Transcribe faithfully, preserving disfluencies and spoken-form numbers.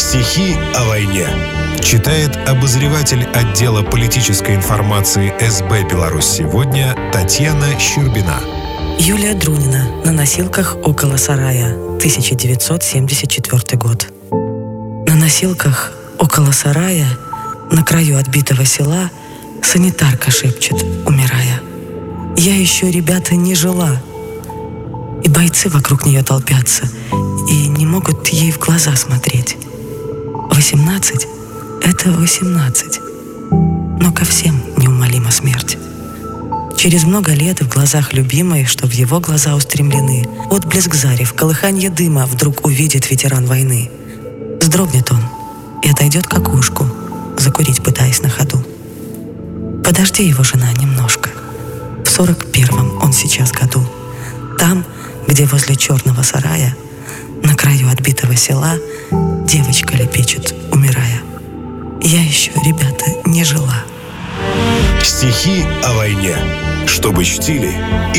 Стихи о войне. Читает обозреватель отдела политической информации эс бэ «Беларусь сегодня» Татьяна Щербина. Юлия Друнина. На носилках около сарая. тысяча девятьсот семьдесят четвёртый год. На носилках около сарая, на краю отбитого села, санитарка шепчет, умирая: «Я еще, ребята, не жила». И бойцы вокруг нее толпятся и не могут ей в глаза смотреть. Восемнадцать — это восемнадцать, но ко всем неумолима смерть. Через много лет в глазах любимой, что в его глаза устремлены, отблеск зарев, колыханье дыма вдруг увидит ветеран войны. Вздрогнет он и отойдет к окошку, закурить пытаясь на ходу. Подожди его, жена, немножко. В сорок первом он сейчас году. Там, где возле черного сарая, на краю отбитого села, девочка лепечет, умирая: «Я еще, ребята, не жила». Стихи о войне. Чтобы чтили и